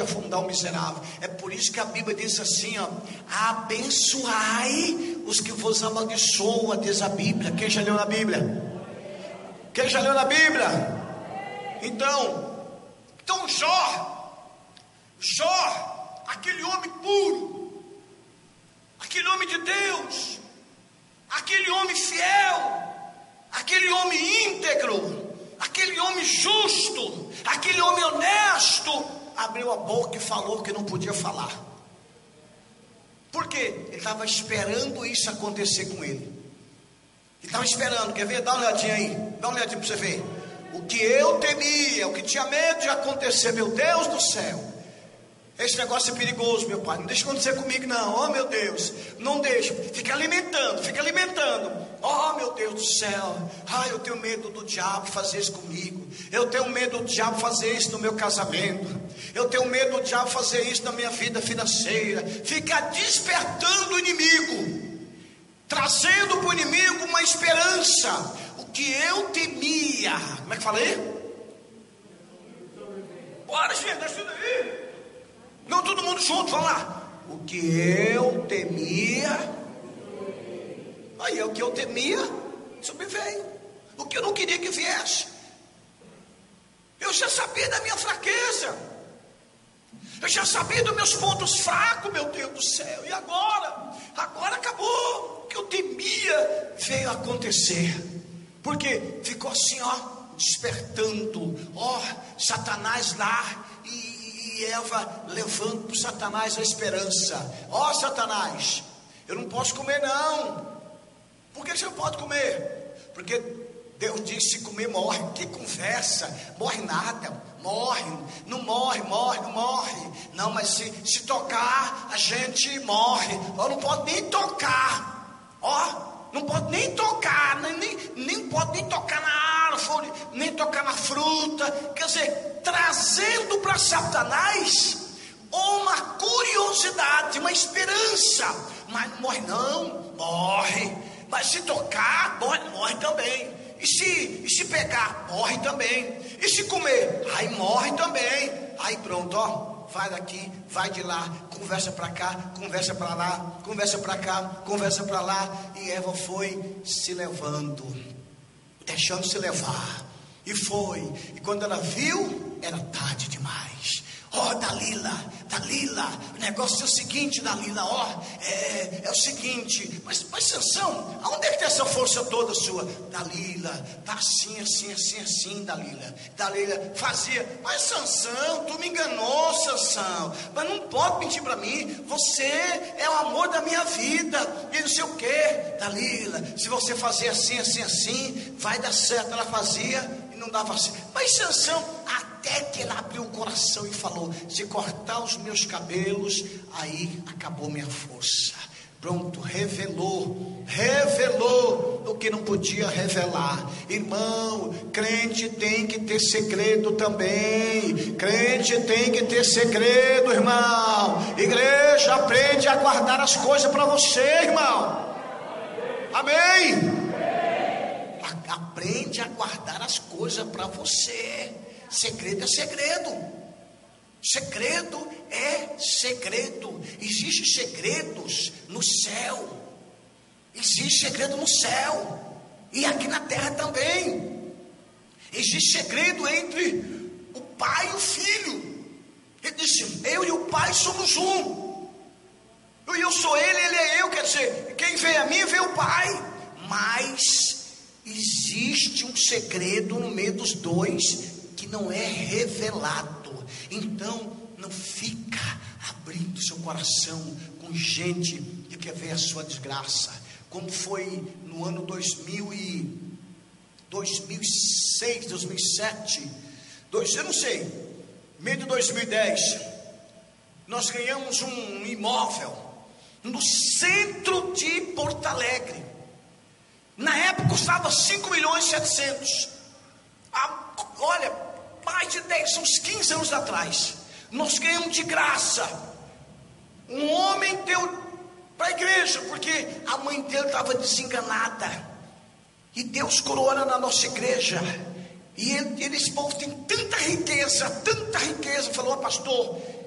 afundar o miserável. É por isso que a Bíblia diz assim, ó: abençoai os que vos amaldiçoam, diz a Bíblia. Quem já leu na Bíblia? Quem já leu na Bíblia? Então Jó, aquele homem puro, aquele homem de Deus, aquele homem fiel, aquele homem íntegro, aquele homem justo, aquele homem honesto, abriu a boca e falou que não podia falar. Por quê? Ele estava esperando isso acontecer com ele. Ele estava esperando. Quer ver? Dá uma olhadinha aí, dá uma olhadinha para você ver. O que eu temia, o que tinha medo de acontecer, meu Deus do céu. Esse negócio é perigoso, meu pai. Não deixa acontecer comigo, não. Oh, meu Deus. Não deixa. Fica alimentando. Oh, meu Deus do céu. Ai, eu tenho medo do diabo fazer isso comigo. Eu tenho medo do diabo fazer isso no meu casamento. Eu tenho medo do diabo fazer isso na minha vida financeira. Fica despertando o inimigo, trazendo para o inimigo uma esperança. O que eu temia. Como é que falei? Bora, gente, deixa eu ir. Não, todo mundo junto, vamos lá. O que eu temia. Aí, o que eu temia sobreveio. O que eu não queria que viesse. Eu já sabia da minha fraqueza. Eu já sabia dos meus pontos fracos, meu Deus do céu. E agora? Agora acabou. O que eu temia veio acontecer. Porque ficou assim, ó, despertando. Ó, Satanás lá. E Eva levando para o Satanás a esperança. Ó, Satanás, eu não posso comer não. Por que você não pode comer? Porque Deus disse: se comer morre. Que conversa, morre nada. Morre, não morre. Não, mas se tocar, a gente morre. Ó, não pode nem tocar. Ó, não pode nem tocar, nem pode nem tocar na árvore, nem tocar na fruta. Quer dizer, trazendo para Satanás uma curiosidade, uma esperança. Mas não morre não, morre. Mas se tocar, morre também. E se pegar, morre também. E se comer, aí morre também. Aí pronto, ó. Vai daqui, vai de lá, conversa para cá, conversa para lá, conversa para cá, conversa para lá. E Eva foi se levando, deixando se levar. E foi. E quando ela viu, era tarde demais. Ó, Dalila, o negócio é o seguinte, Dalila, ó, é o seguinte, mas Sansão, aonde é que tem essa força toda sua? Dalila, tá assim, Dalila fazia, mas Sansão, tu me enganou, Sansão, mas não pode mentir para mim, você é o amor da minha vida, e não sei o que, Dalila, se você fazer assim, vai dar certo. Ela fazia e não dava certo, mas Sansão, até que ele abriu o coração e falou: se cortar os meus cabelos, aí acabou minha força. Pronto, revelou o que não podia revelar. Irmão, crente tem que ter segredo também. Crente tem que ter segredo, irmão. Igreja, aprende a guardar as coisas para você, irmão. Amém? Aprende a guardar as coisas para você. Segredo é segredo. Segredo é segredo. Existem segredos no céu. Existe segredo no céu. E aqui na terra também. Existe segredo entre o pai e o filho. Ele disse: eu e o pai somos um. Eu sou ele é eu. Quer dizer, quem vê a mim vê o pai. Mas existe um segredo no meio dos dois que não é revelado. Então não fica abrindo seu coração com gente que quer ver a sua desgraça, como foi no ano 2006, 2007, eu não sei, meio de 2010, nós ganhamos um imóvel no centro de Porto Alegre. Na época custava 5.700.000. Olha, mais de 10, uns 15 anos atrás, nós ganhamos de graça. Um homem deu para a igreja, porque a mãe dele estava desenganada, e Deus coroou na nossa igreja. E esse povo tem tanta riqueza, falou: pastor,